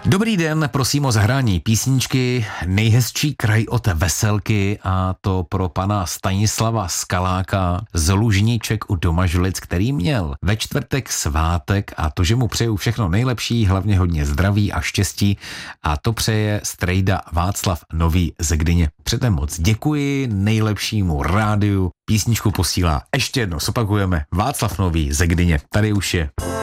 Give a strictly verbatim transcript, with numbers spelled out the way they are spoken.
Dobrý den, prosím o zahrání písničky Nejhezčí kraj od Veselky, a to pro pana Stanislava Skaláka z Lužníček u Domažlic, který měl ve čtvrtek svátek, a to, že mu přeju všechno nejlepší, hlavně hodně zdraví a štěstí, a to přeje strejda Václav Nový ze Gdyně. Předem moc děkuji nejlepšímu rádiu. Písničku posílá ještě jednou, zopakujeme, Václav Nový ze Gdyně. Tady už je.